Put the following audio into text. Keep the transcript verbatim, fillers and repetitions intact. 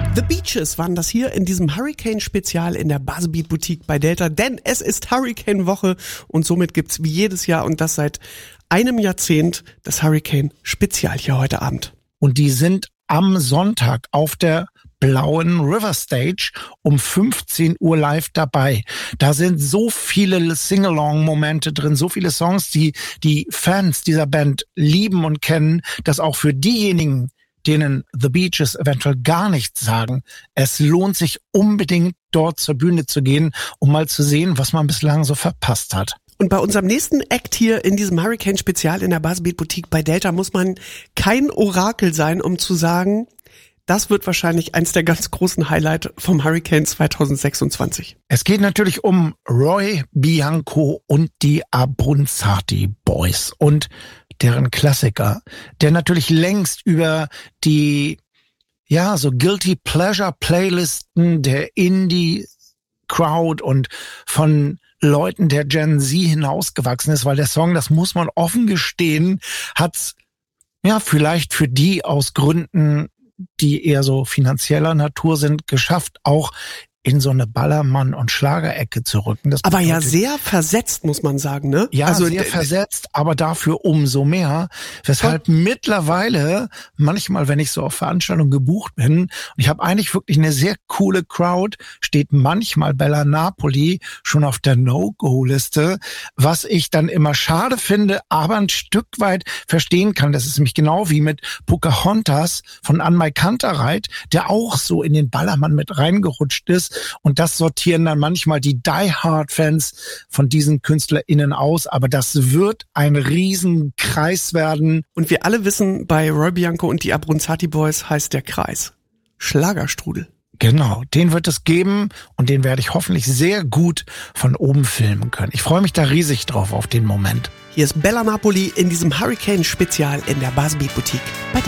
The Beaches waren das hier in diesem Hurricane-Spezial in der Buzzbeat-Boutique bei Delta, denn es ist Hurricane-Woche und somit gibt's wie jedes Jahr und das seit einem Jahrzehnt das Hurricane-Spezial hier heute Abend. Und die sind am Sonntag auf der blauen River Stage um fünfzehn Uhr live dabei. Da sind so viele Sing-Along-Momente drin, so viele Songs, die die Fans dieser Band lieben und kennen, dass auch für diejenigen, denen The Beaches eventuell gar nichts sagen, es lohnt sich unbedingt dort zur Bühne zu gehen, um mal zu sehen, was man bislang so verpasst hat. Und bei unserem nächsten Act hier in diesem Hurricane-Spezial in der Buzzbeat Boutique bei Delta muss man kein Orakel sein, um zu sagen, das wird wahrscheinlich eins der ganz großen Highlights vom Hurricane zwanzig sechsundzwanzig. Es geht natürlich um Roy Bianco und die Abruzzati Boys und deren Klassiker, der natürlich längst über die, ja, so Guilty Pleasure Playlisten der Indie Crowd und von Leuten der Gen Z hinausgewachsen ist, weil der Song, das muss man offen gestehen, hat's, ja, vielleicht für die aus Gründen, die eher so finanzieller Natur sind, geschafft, auch in so eine Ballermann- und Schlagerecke zu rücken. Das aber ja sehr versetzt, muss man sagen, ne? Ja, also sehr versetzt, aber dafür umso mehr. Weshalb ja. mittlerweile, manchmal, wenn ich so auf Veranstaltungen gebucht bin, und ich habe eigentlich wirklich eine sehr coole Crowd, steht manchmal Bella Napoli schon auf der No-Go-Liste, was ich dann immer schade finde, aber ein Stück weit verstehen kann. Das ist nämlich genau wie mit Pocahontas von Anmai Kantereit, der auch so in den Ballermann mit reingerutscht ist. Und das sortieren dann manchmal die Die-Hard-Fans von diesen KünstlerInnen aus. Aber das wird ein Riesenkreis werden. Und wir alle wissen, bei Roy Bianco und die Abruzzati Boys heißt der Kreis Schlagerstrudel. Genau, den wird es geben und den werde ich hoffentlich sehr gut von oben filmen können. Ich freue mich da riesig drauf auf den Moment. Hier ist Bella Napoli in diesem Hurricane-Spezial in der Buzzbeat Boutique bei